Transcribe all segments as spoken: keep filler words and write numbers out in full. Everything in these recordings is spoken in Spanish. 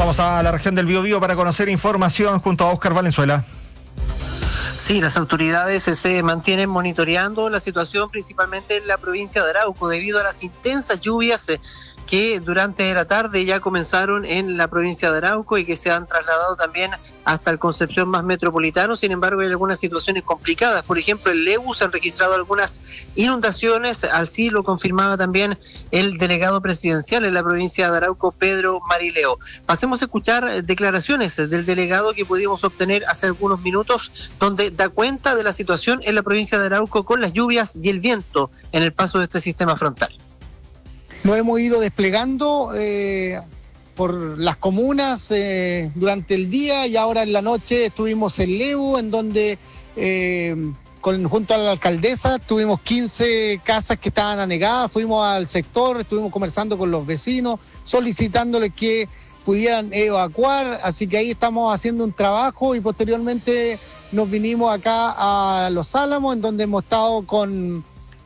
Vamos a la región del Biobío para conocer información junto a Óscar Valenzuela. Sí, las autoridades se mantienen monitoreando la situación principalmente en la provincia de Arauco debido a las intensas lluvias que durante la tarde ya comenzaron en la provincia de Arauco y que se han trasladado también hasta el Concepción más metropolitano. Sin embargo, hay algunas situaciones complicadas. Por ejemplo, en Lebu se han registrado algunas inundaciones, así lo confirmaba también el delegado presidencial en la provincia de Arauco, Pedro Marileo. Pasemos a escuchar declaraciones del delegado que pudimos obtener hace algunos minutos, donde da cuenta de la situación en la provincia de Arauco con las lluvias y el viento en el paso de este sistema frontal. Nos hemos ido desplegando eh, por las comunas eh, durante el día y ahora en la noche estuvimos en Lebu, en donde eh, con, junto a la alcaldesa tuvimos quince casas que estaban anegadas, fuimos al sector, estuvimos conversando con los vecinos, solicitándoles que pudieran evacuar, así que ahí estamos haciendo un trabajo y posteriormente nos vinimos acá a Los Álamos, en donde hemos estado con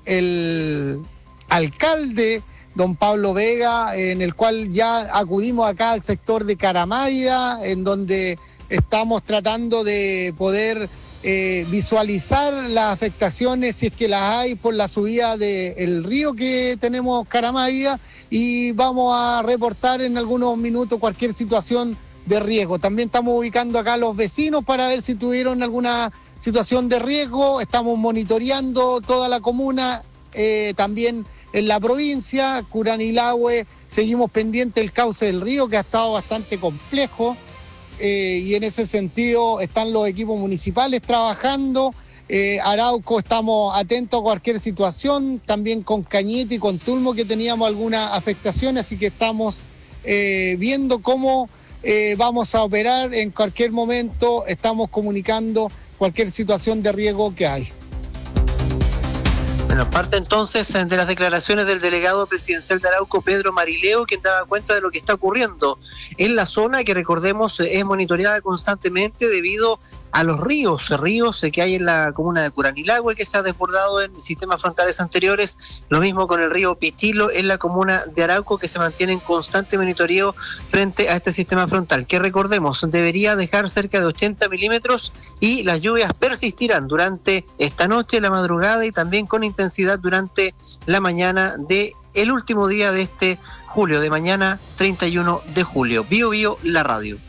el alcalde, don Pablo Vega, en el cual ya acudimos acá al sector de Caramávida, en donde estamos tratando de poder eh, visualizar las afectaciones, si es que las hay, por la subida del río que tenemos Caramávida, y vamos a reportar en algunos minutos cualquier situación de riesgo. También estamos ubicando acá a los vecinos para ver si tuvieron alguna situación de riesgo. Estamos monitoreando toda la comuna, eh, también en la provincia, Curanilahue, seguimos pendiente del cauce del río, que ha estado bastante complejo, eh, y en ese sentido están los equipos municipales trabajando. Eh, Arauco, estamos atentos a cualquier situación, también con Cañete y con Tulmo, que teníamos alguna afectación, así que estamos eh, viendo cómo eh, vamos a operar en cualquier momento, estamos comunicando cualquier situación de riesgo que hay. Bueno, parte entonces de las declaraciones del delegado presidencial de Arauco, Pedro Marileo, quien daba cuenta de lo que está ocurriendo en la zona, que recordemos es monitoreada constantemente debido a los ríos, ríos que hay en la comuna de Curanilahue, que se ha desbordado en sistemas frontales anteriores, lo mismo con el río Pichilo en la comuna de Arauco, que se mantiene en constante monitoreo frente a este sistema frontal, que recordemos debería dejar cerca de ochenta milímetros y las lluvias persistirán durante esta noche, la madrugada y también con intensidad durante la mañana de el último día de este julio, de mañana treinta y uno de julio. Bio Bio, la radio.